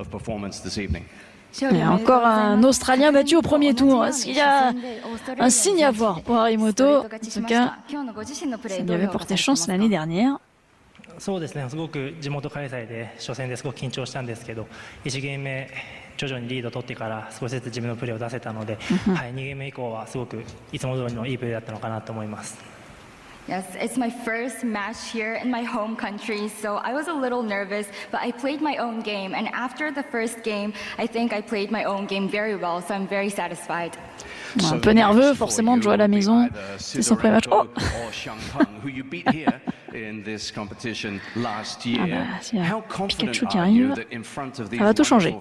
Il y a encore un Australien battu au premier tour. Est-ce qu'il y a un signe à voir pour Harimoto? En tout cas, ça lui avait porté chance l'année dernière. そうですね、すごく地元開催で初戦ですごく緊張したんですけど、1ゲーム目徐々にリードを取ってから少しずつ自分のプレーを出せたので、はい、2ゲーム目以降はすごくいつも通りのいいプレーだったのかなと思います。 Yes, it's my first match here in my home country, so I was a little nervous, but I played my own game, and after the first game, I think I played my own game very well, so I'm very satisfied. Un peu nerveux, forcément, de jouer à la maison. C'est son premier match. Oh! Pikachu qui arrive, ça va tout changer.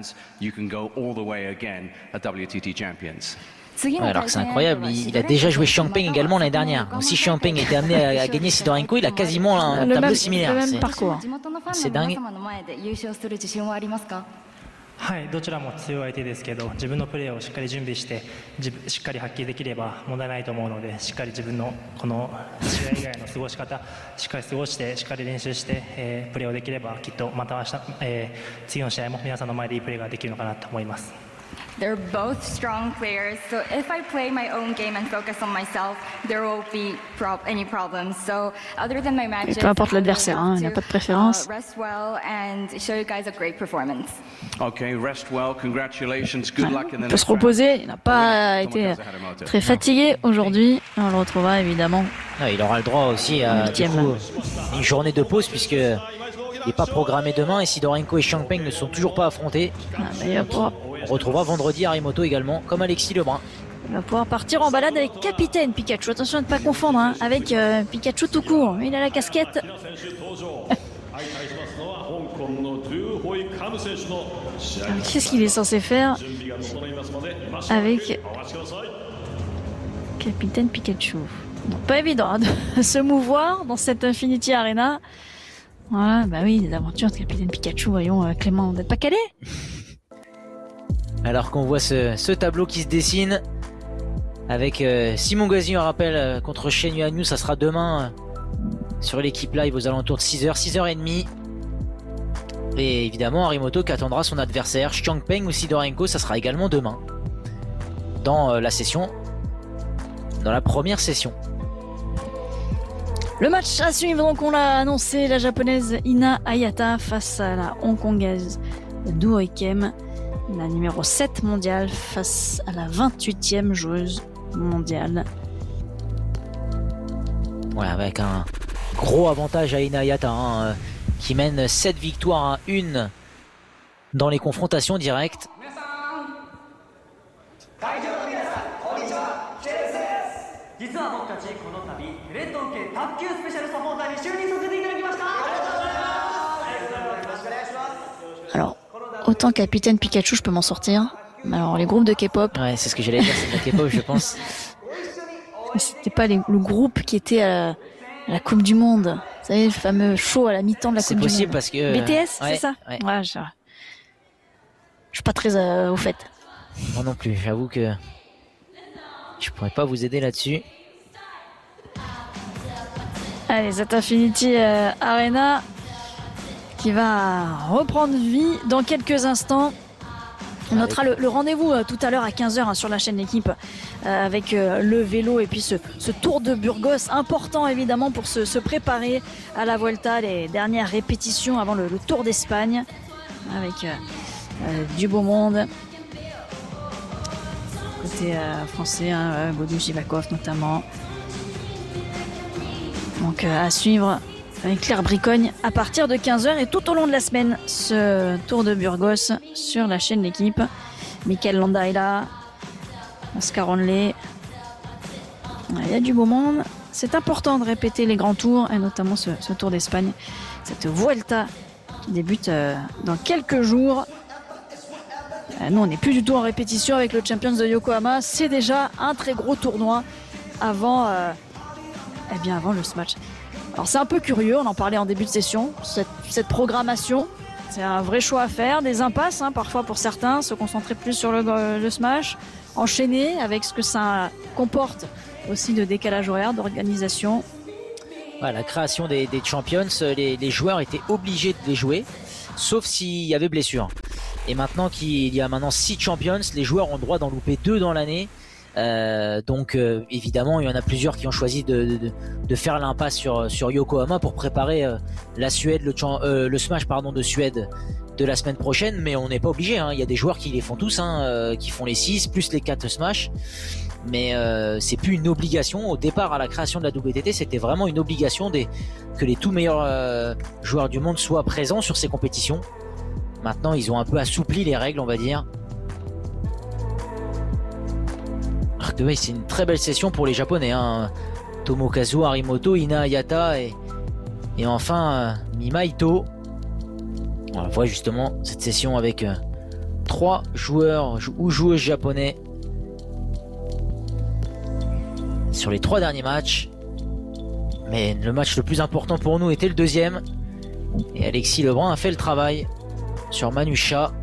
Ouais, alors que c'est incroyable, il a déjà joué Xiangpeng également l'année dernière. Donc si Xiangpeng était amené à gagner Sidorenko, il a quasiment un tableau similaire. Le même parcours. C'est dingue. はい、どちらも強い相手ですけど、自分のプレーをしっかり準備してしっかり発揮できれば問題ないと思うので、しっかり自分のこの試合以外の過ごし方しっかり過ごしてしっかり練習して、プレーをできればきっとまた明日、次の試合も皆さんの前でいいプレーができるのかなと思います。 They're both strong players, so if I play my own game and focus on myself, there won't be any problems. So, other than my matches, peu importe l'adversaire, hein, il n'y a pas de préférence. Rest well and show you guys a great performance. Okay, rest well. Congratulations. Good luck in the next round. Il peut se reposer. Il n'a pas été très fatigué aujourd'hui. On le retrouvera évidemment. Il aura le droit aussi à une journée de pause puisque il n'est pas programmé demain et Sidorenko et Xiangpeng ne sont toujours pas affrontés. On retrouvera vendredi Harimoto également, comme Alexis Lebrun. Il va pouvoir partir en balade avec Capitaine Pikachu. Attention à ne pas confondre hein, avec Pikachu tout court. Il a la casquette. Qu'est-ce qu'il est censé faire avec Capitaine Pikachu? Donc, pas évident hein, de se mouvoir dans cette Infinity Arena. Voilà, bah oui, les aventures de Capitaine Pikachu, voyons, Clément, vous n'êtes pas calé? Alors qu'on voit ce tableau qui se dessine avec Simon Gazi, un rappel contre Shen Yuanyu, ça sera demain sur l'équipe live aux alentours de 6h, 6h30. Et évidemment Harimoto qui attendra son adversaire Xiangpeng ou Sidorenko, ça sera également demain dans la session, dans la première session. Le match à suivre, donc on l'a annoncé, la japonaise Ina Ayata face à la hongkongaise Du Oikem, la numéro 7 mondiale face à la 28e joueuse mondiale. Ouais, avec un gros avantage à Ina Ayata hein, qui mène 7 victoires à 1 dans les confrontations directes. Alors, autant Capitaine Pikachu, je peux m'en sortir. Mais alors, les groupes de K-pop... Ouais, c'est ce que j'allais dire, c'est de la K-pop, je pense. C'était pas le groupe qui était à la Coupe du Monde. Vous savez, le fameux show à la mi-temps de la Coupe du Monde. C'est possible parce que... BTS, ouais, c'est ça ouais, je suis pas très au fait. Moi non plus, j'avoue que je pourrais pas vous aider là-dessus. Allez, cette Infinity Arena qui va reprendre vie dans quelques instants. On notera le rendez-vous tout à l'heure à 15h hein, sur la chaîne L'équipe avec le vélo et puis ce tour de Burgos important évidemment pour se préparer à la Vuelta, les dernières répétitions avant le Tour d'Espagne avec du beau monde. Côté français, hein, Godou Sivakov notamment. Donc à suivre avec Claire Bricogne à partir de 15h et tout au long de la semaine, ce Tour de Burgos sur la chaîne L'équipe. Mikel Landa est là, Oscar Onley. Il y a du beau monde. C'est important de répéter les grands tours et notamment ce Tour d'Espagne, cette Vuelta qui débute dans quelques jours. Nous, on n'est plus du tout en répétition avec le Champions de Yokohama. C'est déjà un très gros tournoi avant le match. Alors c'est un peu curieux, on en parlait en début de session, cette programmation. C'est un vrai choix à faire, des impasses hein, parfois pour certains, se concentrer plus sur le smash, enchaîner avec ce que ça comporte aussi de décalage horaire, d'organisation. Ouais, la création des Champions, les joueurs étaient obligés de les jouer, sauf s'il y avait blessure. Et maintenant qu'il y a maintenant 6 Champions, les joueurs ont le droit d'en louper 2 dans l'année. Donc évidemment il y en a plusieurs qui ont choisi de faire l'impasse sur Yokohama pour préparer la Suède, le Smash de Suède de la semaine prochaine, mais on n'est pas obligé, hein. Il y a des joueurs qui les font tous, qui font les 6 plus les 4 Smash, mais c'est plus une obligation. Au départ, à la création de la WTT, c'était vraiment une obligation que les tout meilleurs joueurs du monde soient présents sur ces compétitions. Maintenant ils ont un peu assoupli les règles, on va dire. C'est une très belle session pour les Japonais, hein. Tomokazu Harimoto, Ina Hayata et enfin Mima Ito. On voit justement cette session avec 3 joueurs ou joueuses japonais sur les 3 derniers matchs. Mais le match le plus important pour nous était le deuxième. Et Alexis Lebrun a fait le travail sur Manusha.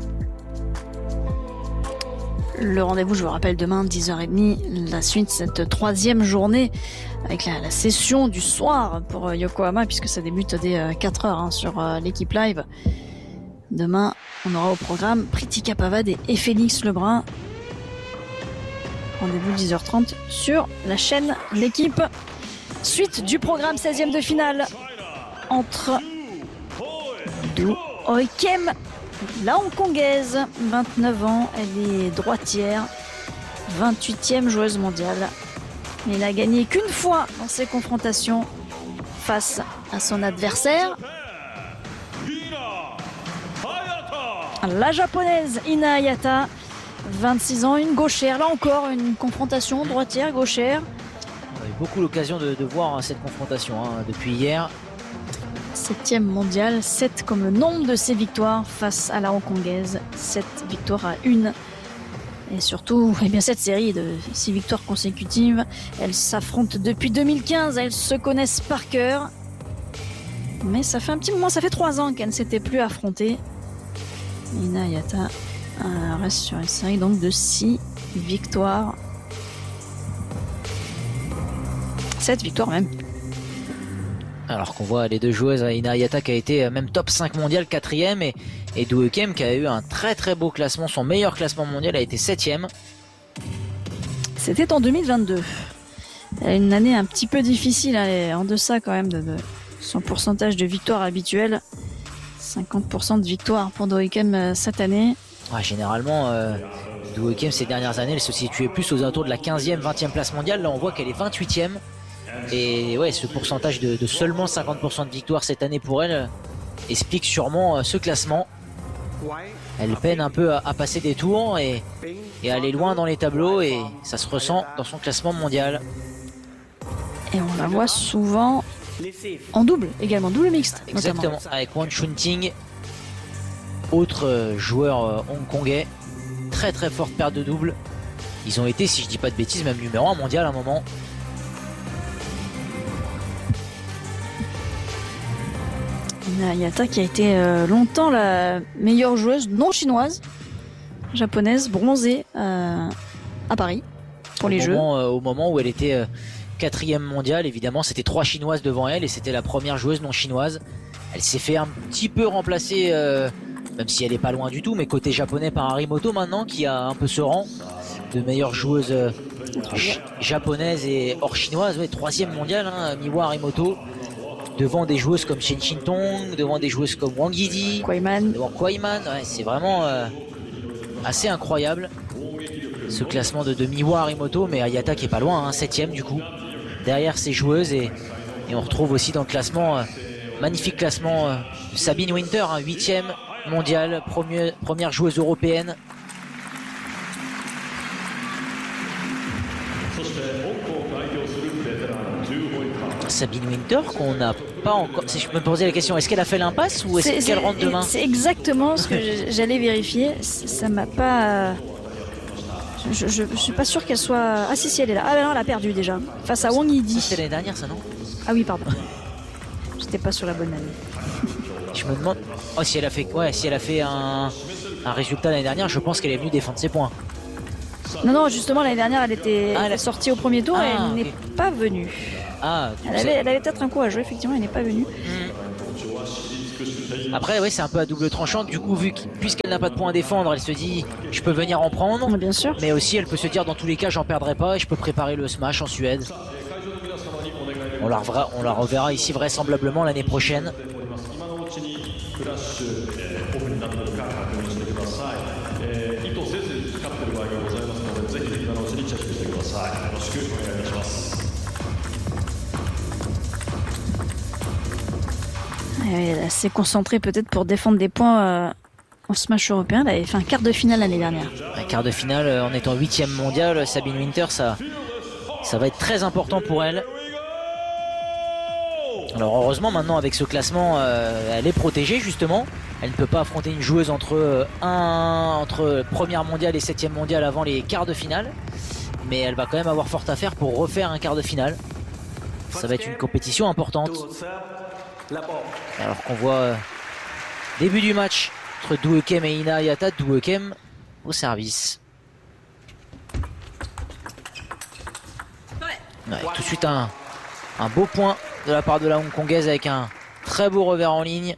Le rendez-vous, je vous rappelle, demain 10h30, la suite de cette 3e journée avec la session du soir pour Yokohama, puisque ça débute dès 4h sur l'équipe live. Demain, on aura au programme Pritika Pavad et Félix Lebrun. Rendez-vous 10h30 sur la chaîne L'équipe. Suite du programme 16e de finale entre Do Oikem, la hongkongaise, 29 ans, elle est droitière, 28e joueuse mondiale. Elle n'a gagné qu'une fois dans ses confrontations face à son adversaire, la japonaise Ina Hayata, 26 ans, une gauchère. Là encore, une confrontation droitière-gauchère. On a eu beaucoup l'occasion de voir cette confrontation depuis hier. 7e mondiale, 7 comme le nombre de ses victoires face à la hongkongaise, 7 victoires à 1. Et surtout, cette série de 6 victoires consécutives. Elles s'affrontent depuis 2015, elles se connaissent par cœur. Mais ça fait un petit moment, ça fait 3 ans qu'elles ne s'étaient plus affrontées. Ina Hayata reste sur une série donc de 6 victoires. 7 victoires même. Alors qu'on voit les deux joueuses, Ina Hayata qui a été même top 5 mondial, 4e, et Do Oikem qui a eu un très très beau classement. Son meilleur classement mondial a été 7e. C'était en 2022. Elle a une année un petit peu difficile, elle est en deçà quand même de son pourcentage de victoire habituel. 50% de victoire pour Do Oikem cette année. Ouais, généralement, Do Oikem ces dernières années, elle se situait plus aux alentours de la 15e, 20e place mondiale. Là on voit qu'elle est 28e. Et ouais, ce pourcentage de seulement 50% de victoire cette année pour elle explique sûrement ce classement. Elle peine un peu à passer des tours et à aller loin dans les tableaux, et ça se ressent dans son classement mondial. Et on la voit souvent en double également, double mixte. Exactement, notamment. avec Wang Chunting, autre joueur hongkongais, très très forte paire de double. Ils ont été, si je dis pas de bêtises, même numéro 1 mondial à un moment. Ina Hayata qui a été longtemps la meilleure joueuse non chinoise, japonaise, bronzée à Paris pour les Jeux. Au moment où elle était 4e mondiale, évidemment, c'était 3 chinoises devant elle et c'était la première joueuse non chinoise. Elle s'est fait un petit peu remplacer, même si elle est pas loin du tout, mais côté japonais par Harimoto maintenant, qui a un peu ce rang de meilleure joueuse japonaise et hors chinoise. Ouais, 3e mondiale, Miwa Harimoto. Devant des joueuses comme Shen Shintong, devant des joueuses comme Wang Yidi, Kwaiman. devant Kwaiman. Ouais, c'est vraiment assez incroyable ce classement de Miwa Harimoto, mais Hayata qui est pas loin, 7e du coup, derrière ces joueuses. Et on retrouve aussi dans le classement, magnifique classement, Sabine Winter, 8e mondiale, première joueuse européenne. Sabine Winter qu'on n'a pas encore. Si je me posais la question, est-ce qu'elle a fait l'impasse ou est-ce qu'elle rentre demain? C'est exactement ce que j'allais vérifier. Ça m'a pas. Je suis pas sûr qu'elle soit. Ah si, elle est là. Ah ben non, elle a perdu déjà face à Wang Yidi. C'était l'année dernière, ça, non? Ah oui, pardon. J'étais pas sur la bonne année. Je me demande. Oh, si elle a fait un résultat l'année dernière, je pense qu'elle est venue défendre ses points. Non, justement l'année dernière, elle était sortie au premier tour et elle n'est pas venue. Ah, elle avait peut-être un coup à jouer, effectivement, elle n'est pas venue. Après, ouais, c'est un peu à double tranchant. Du coup, puisqu'elle n'a pas de points à défendre, elle se dit je peux venir en prendre. Bien sûr. Mais aussi, elle peut se dire dans tous les cas, j'en perdrai pas et je peux préparer le smash en Suède. On la reverra ici vraisemblablement l'année prochaine. Elle est assez concentrée peut-être pour défendre des points en Smash européen. Elle avait fait un quart de finale l'année dernière. Un quart de finale en étant 8e mondiale, Sabine Winter, ça va être très important pour elle. Alors heureusement maintenant avec ce classement, elle est protégée justement. Elle ne peut pas affronter une joueuse entre première mondiale et 7e mondiale avant les quarts de finale. Mais elle va quand même avoir fort à faire pour refaire un quart de finale. Ça va être une compétition importante. Alors qu'on voit début du match entre Doo Ekem et Ina Hayata. Doo Ekem au service. Ouais, tout de suite un beau point de la part de la hongkongaise avec un très beau revers en ligne.